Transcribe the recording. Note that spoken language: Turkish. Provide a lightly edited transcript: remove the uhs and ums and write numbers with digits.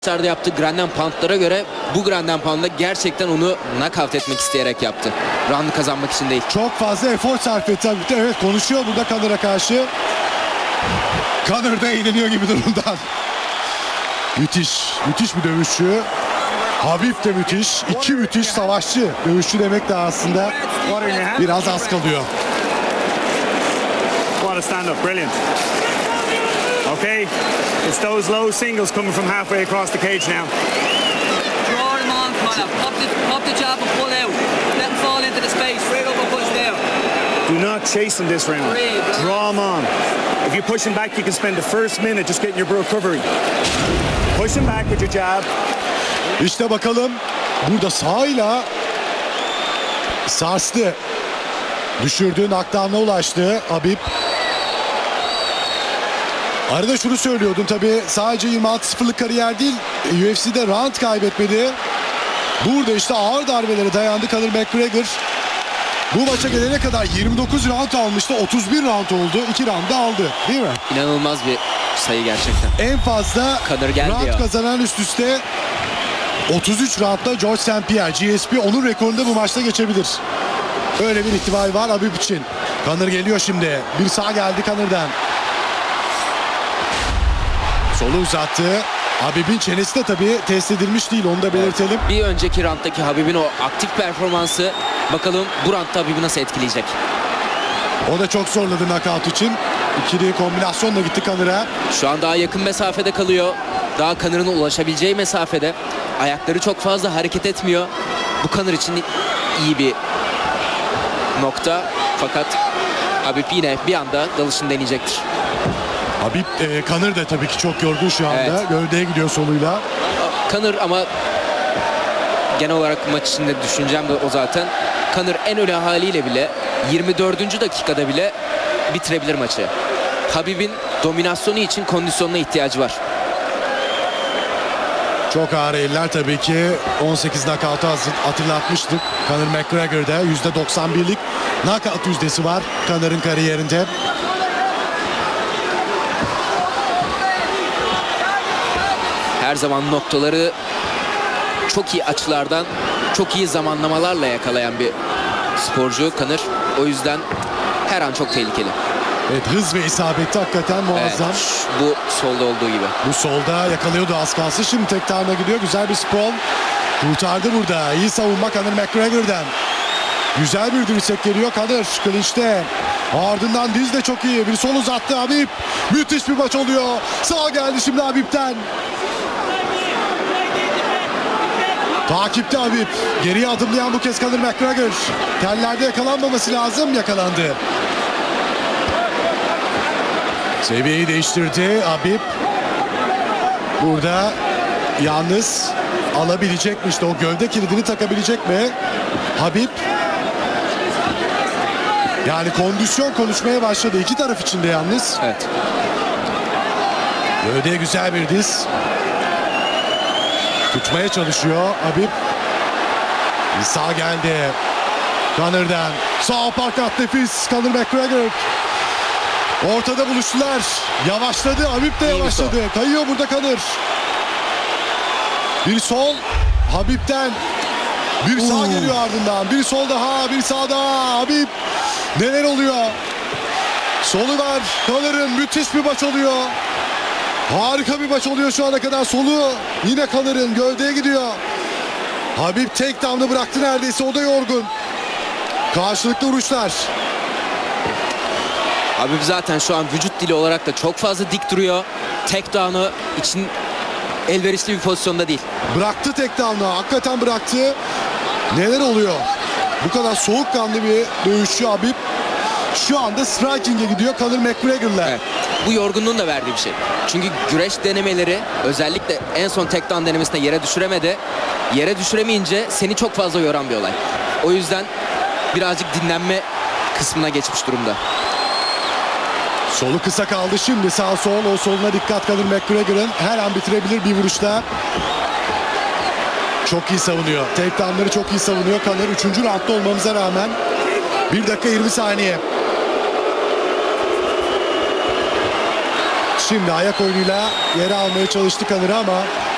Yaptığı Grand Pound'lara göre bu Grand Pound'da gerçekten onu knockout etmek isteyerek yaptı. Round'u kazanmak için değil. Çok fazla efor sarf etti. Evet, konuşuyor burada Conor'a karşı. Conor da eğleniyor gibi durumdan. Müthiş bir dövüşçü. Habib de müthiş. İki müthiş savaşçı. Dövüşçü demek de aslında biraz az kalıyor. What a stand-up, brilliant. Okay, it's those low singles coming from halfway across the cage now. Draw him on, Conor. Pop the jab and pull out. Let him fall into the space. Straight up and push down. Do not chase him this round. Draw him on. If you push him back, you can spend the first minute just getting your recovery. Push him back with your jab. İşte bakalım. Burada sağıyla sarstı. Düşürdü, knockdown'a ulaştı Habib. Arada şunu söylüyordum tabii, sadece 26-0'lık kariyer değil, UFC'de round kaybetmedi. Burada işte ağır darbelere dayandı Conor McGregor. Bu maça gelene kadar 29 round almıştı, 31 round oldu. 2 round da aldı, değil mi? İnanılmaz bir sayı gerçekten. En fazla round ya. kazanan üst üste 33 roundda George St. Pierre. GSP onun rekorunda bu maçta geçebilir. Öyle bir ihtimal var Habib için. Conor geliyor şimdi. Bir sağ geldi Conor'dan. Solu uzattı. Habib'in çenesi de tabii test edilmiş değil, onu da belirtelim. Bir önceki rounddaki Habib'in o aktif performansı, bakalım bu roundda Habib'i nasıl etkileyecek? O da çok zorladı knockout için. İkili kombinasyonla gitti Conor'a. Şu an daha yakın mesafede kalıyor. Daha Conor'ın ulaşabileceği mesafede. Ayakları çok fazla hareket etmiyor. Bu Conor için iyi bir nokta. Fakat Habib yine bir anda dalışını deneyecektir. Habib, Conor da tabii ki çok yorgun şu anda. Evet. Gövdeye gidiyor soluyla. Conor ama genel olarak maç içinde düşüncem de o zaten. Conor en ölü haliyle bile 24. dakikada bile bitirebilir maçı. Habib'in dominasyonu için kondisyonuna ihtiyacı var. Çok ağır eller tabii ki. 18 knockout'u hatırlatmıştık. Conor McGregor'da %91'lik knockout yüzdesi var Conor'ın kariyerinde. Her zaman noktaları çok iyi açılardan, çok iyi zamanlamalarla yakalayan bir sporcu Conor. O yüzden her an çok tehlikeli. Evet, hız ve isabeti hakikaten muazzam. Evet, bu solda olduğu gibi. Bu solda yakalıyordu az kalsın. Şimdi tek tane gidiyor. Güzel bir sprawl. Kurtardı burada. İyi savunma Conor McGregor'dan. Güzel bir dirsek geliyor Conor. Clinch'te. Ardından diz de çok iyi. Bir sol uzattı Habib. Müthiş bir maç oluyor. Sağ geldi şimdi Habib'ten. Takipte Habib. Geriye adımlayan bu kez Conor McGregor. Tellerde yakalanmaması lazım. Yakalandı. Seviyeyi değiştirdi Habib. Burada yalnız alabilecek mi? İşte o gövde kilidini takabilecek mi Habib? Yani kondisyon konuşmaya başladı. İki taraf için de yalnız. Evet. Gövdeye güzel bir diz. Tutmaya çalışıyor Habib. Sağ geldi. Conor'dan. Sağ uppercut nefis. Conor McGregor. Ortada buluştular. Yavaşladı. Habib de yavaşladı. Kayıyor burada Conor. Bir sol Habib'den. Bir sağ geliyor ardından. Bir sol daha. Bir sağ daha. Habib. Neler oluyor? Solu var. Conor'ın müthiş bir maç oluyor. Harika bir maç oluyor şu ana kadar. Solu yine Conor'ın gövdeye gidiyor. Habib tek down'ı bıraktı neredeyse. O da yorgun. Karşılıklı vuruşlar. Habib zaten şu an vücut dili olarak da çok fazla dik duruyor. Takedown'u için elverişli bir pozisyonda değil. Bıraktı takedown'u. Hakikaten bıraktı. Neler oluyor? Bu kadar soğukkanlı bir dövüşçü Habib. Şu anda striking'e gidiyor Conor McGregor'la. Evet. Bu yorgunluğun da verdiği bir şey. Çünkü güreş denemeleri, özellikle en son takedown denemesinde yere düşüremedi. Yere düşüremeyince seni çok fazla yoran bir olay. O yüzden birazcık dinlenme kısmına geçmiş durumda. Solu kısa kaldı şimdi, sağ sol. O soluna dikkat Conor McGregor'ın. Her an bitirebilir bir vuruşta. Çok iyi savunuyor. Takedown'ları çok iyi savunuyor Conor. 3. roundda olmamıza rağmen 1 dakika 20 saniye. Şimdi ayak oyunuyla yere almaya çalıştı Conor'ı ama